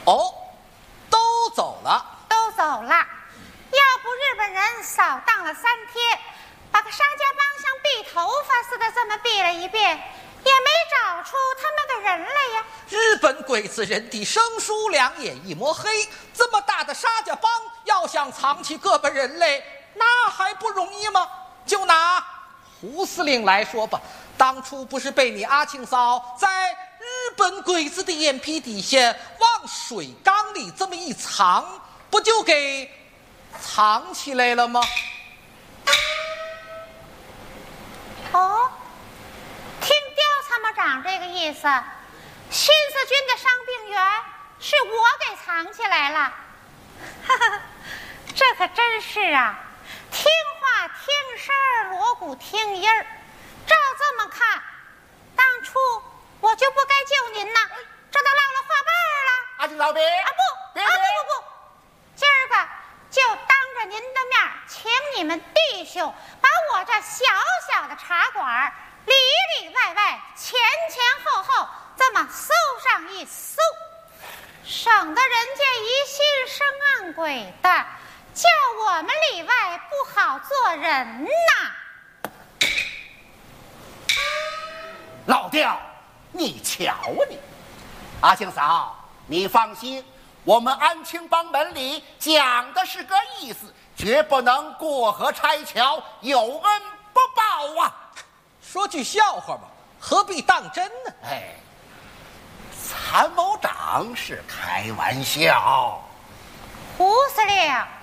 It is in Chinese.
哦，都走了。 都走了。要不日本人扫荡了3天，把个沙家浜像避头发似的这么避了一遍，也没找出他们的人来呀。 日本鬼子人地生疏，两眼一抹黑，这么大的沙家浜，要想藏起个把人来，那还不容易吗？就拿胡司令来说吧，当初不是被你阿庆嫂在日本鬼子的眼皮底下往水缸里这么一藏，不就给藏起来了吗？ 哦，听刁参谋长这个意思，新四军的伤病员是我给藏起来了。哈哈，这可真是啊，听话听声儿，锣鼓听音儿。照这么看，当初我就不该救您呐，这都落了话瓣了。 阿庆老兵啊不，今儿个就当着您的面，请你们弟兄把我这小小的茶馆里里外外、前前后后这么搜上一搜，省得人家疑心生暗鬼的，叫我们里外不好做人呐。 老刁，你瞧啊你！阿庆嫂，你放心，我们安庆帮门里讲的是个意思，绝不能过河拆桥，有恩不报啊！ 说句笑话吧，何必当真呢？ 哎，参谋长是开玩笑。 胡司令。